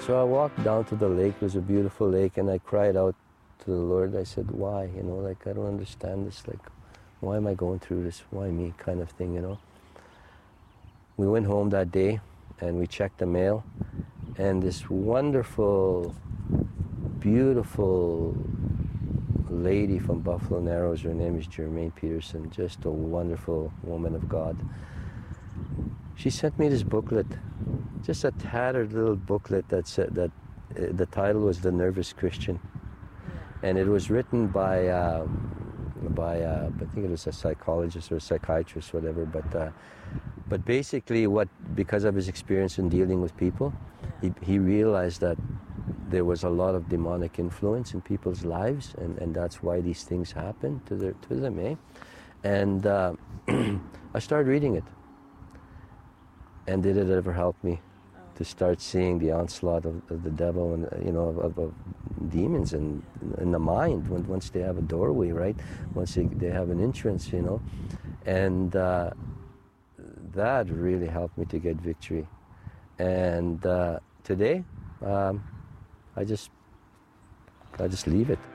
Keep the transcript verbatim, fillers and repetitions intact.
So I walked down to the lake. It was a beautiful lake, and I cried out to the Lord. I said, why? You know, like, I don't understand this. Like, why am I going through this? Why me? Kind of thing, you know. We went home that day, and we checked the mail, and this wonderful, beautiful lady from Buffalo Narrows, her name is Germaine Peterson, just a wonderful woman of God. She sent me this booklet, just a tattered little booklet that said that uh, the title was The Nervous Christian. And it was written by, uh, by uh, I think it was a psychologist or a psychiatrist, whatever, but, uh, but basically what, because of his experience in dealing with people, he, he realized that there was a lot of demonic influence in people's lives, and, and that's why these things happen to, their, to them, eh? And uh, I started reading it. And did it ever help me to start seeing the onslaught of, of the devil and, you know, of, of, of demons in, in the mind when, once they have a doorway, right? Once they, they have an entrance, you know. And uh, that really helped me to get victory. And uh, today, um, I just, I just leave it.